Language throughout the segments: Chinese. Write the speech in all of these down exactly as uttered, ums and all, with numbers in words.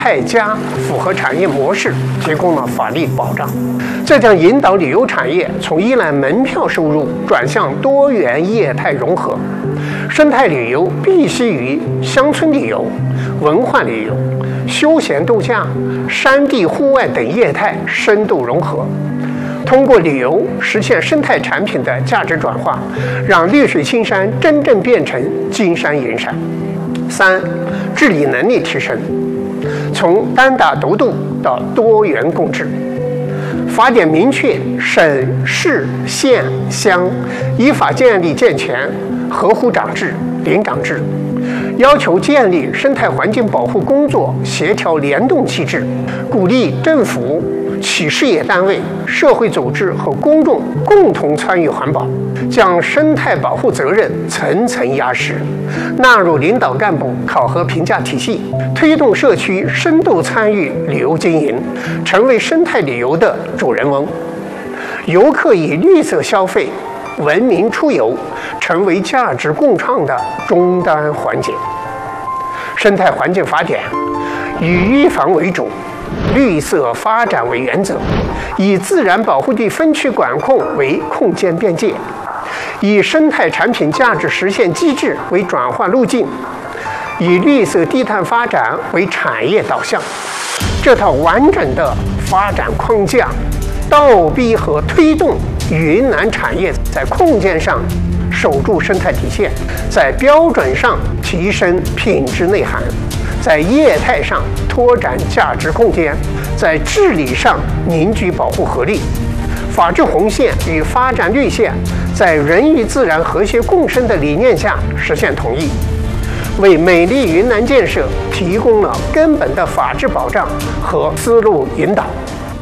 泰家复合产业模式提供了法律保障，这将引导旅游产业从依赖门票收入转向多元业态融合。生态旅游必须与乡村旅游、文化旅游、休闲度假、山地户外等业态深度融合，通过旅游实现生态产品的价值转化，让绿水青山真正变成金山银山。三、治理能力提升，从单打独斗到多元共治。法典明确，省、市、县、乡依法建立健全合乎长制、领长制，要求建立生态环境保护工作协调联动机制，鼓励政府、企事业单位、社会组织和公众共同参与环保，将生态保护责任层层压实，纳入领导干部考核评价体系，推动社区深度参与旅游经营，成为生态旅游的主人翁。游客以绿色消费、文明出游，成为价值共创的终端环节。生态环境法典以预防为主，绿色发展为原则，以自然保护地分区管控为空间边界，以生态产品价值实现机制为转换路径，以绿色低碳发展为产业导向。这套完整的发展框架，倒逼和推动云南产业在空间上守住生态底线，在标准上提升品质内涵，在业态上拓展价值空间，在治理上凝聚保护合力。法治红线与发展绿线在人与自然和谐共生的理念下实现统一，为美丽云南建设提供了根本的法治保障和思路引导。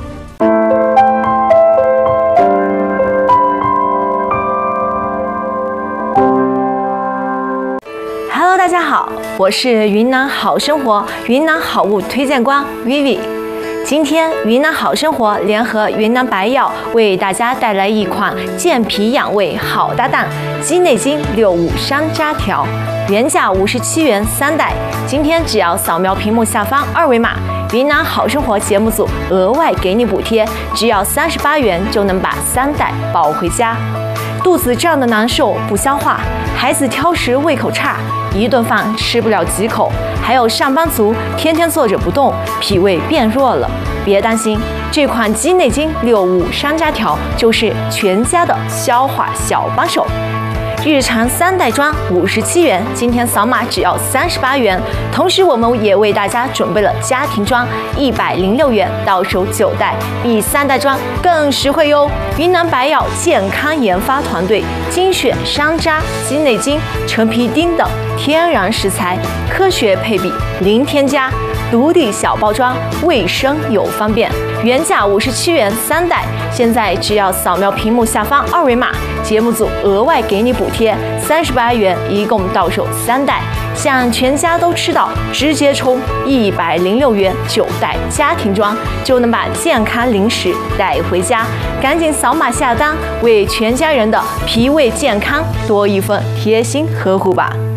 Hello， 大家好，我是云南好生活云南好物推荐官 Vivi。今天云南好生活联合云南白药为大家带来一款健脾养胃好搭档鸡内金六五山楂条，原价五十七元三袋，今天只要扫描屏幕下方二维码，云南好生活节目组额外给你补贴，只要三十八元就能把三袋抱回家。肚子胀得难受不消化，孩子挑食胃口差，一顿饭吃不了几口，还有上班族天天坐着不动，脾胃变弱了。别担心，这款鸡内金六五山楂条就是全家的消化小帮手。日常三袋装五十七元，今天扫码只要三十八元。同时，我们也为大家准备了家庭装一百零六元，到手九袋，比三袋装更实惠哟。云南白药健康研发团队精选山楂、鸡内金、陈皮丁等天然食材，科学配比，零添加。独立小包装，卫生又方便，原价五十七元三袋，现在只要扫描屏幕下方二维码，节目组额外给你补贴三十八元，一共到手三袋，想全家都吃到，直接冲一百零六元九袋家庭装，就能把健康零食带回家，赶紧扫码下单，为全家人的脾胃健康多一份贴心呵护吧。